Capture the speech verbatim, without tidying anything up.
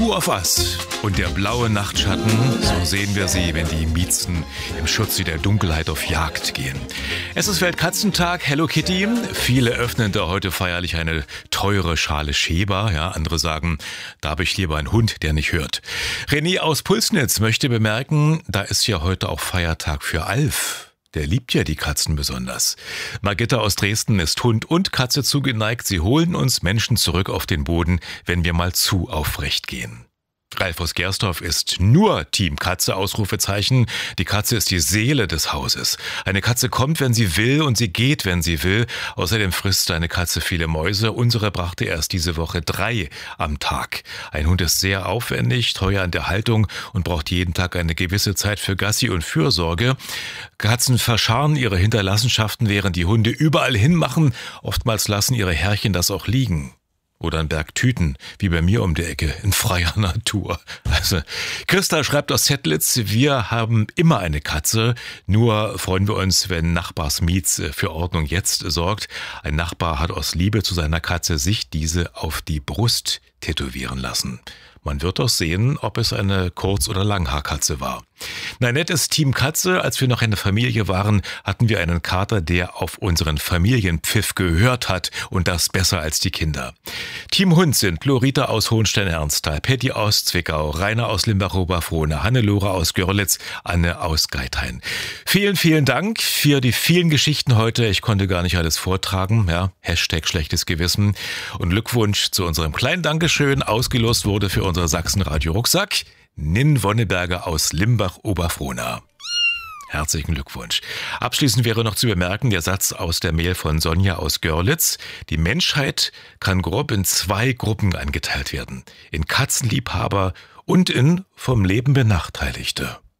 Two of Us und der blaue Nachtschatten, so sehen wir sie, wenn die Miezen im Schutze der Dunkelheit auf Jagd gehen. Es ist Weltkatzentag, Hello Kitty. Viele öffnen da heute feierlich eine teure Schale Schäber. Ja, andere sagen, da habe ich lieber einen Hund, der nicht hört. René aus Pulsnitz möchte bemerken, da ist ja heute auch Feiertag für Alf. Der liebt ja die Katzen besonders. Margitta aus Dresden ist Hund und Katze zugeneigt. Sie holen uns Menschen zurück auf den Boden, wenn wir mal zu aufrecht gehen. Ralf aus Gersdorf ist nur Team Katze, Ausrufezeichen. Die Katze ist die Seele des Hauses. Eine Katze kommt, wenn sie will, und sie geht, wenn sie will. Außerdem frisst eine Katze viele Mäuse. Unsere brachte erst diese Woche drei am Tag. Ein Hund ist sehr aufwendig, teuer an der Haltung und braucht jeden Tag eine gewisse Zeit für Gassi und Fürsorge. Katzen verscharren ihre Hinterlassenschaften, während die Hunde überall hinmachen. Oftmals lassen ihre Herrchen das auch liegen. Oder ein Berg Tüten, wie bei mir um die Ecke, in freier Natur. Also, Christa schreibt aus Zettlitz, wir haben immer eine Katze, nur freuen wir uns, wenn Nachbars Mietz für Ordnung jetzt sorgt. Ein Nachbar hat aus Liebe zu seiner Katze sich diese auf die Brust tätowieren lassen. Man wird doch sehen, ob es eine Kurz- oder Langhaarkatze war. Na, nett ist Team Katze. Als wir noch eine Familie waren, hatten wir einen Kater, der auf unseren Familienpfiff gehört hat, und das besser als die Kinder. Team Hund sind Lorita aus Hohenstein-Ernsthal, Patty aus Zwickau, Rainer aus Limbach-Oberfrohna, Hannelore aus Görlitz, Anne aus Geithain. Vielen, vielen Dank für die vielen Geschichten heute. Ich konnte gar nicht alles vortragen. Ja, Hashtag schlechtes Gewissen. Und Glückwunsch zu unserem kleinen Dankeschön. Ausgelost wurde für unser Sachsen-Radio-Rucksack Nin Wonneberger aus Limbach-Oberfrohna. Herzlichen Glückwunsch. Abschließend wäre noch zu bemerken, der Satz aus der Mail von Sonja aus Görlitz. Die Menschheit kann grob in zwei Gruppen eingeteilt werden. In Katzenliebhaber und in vom Leben Benachteiligte.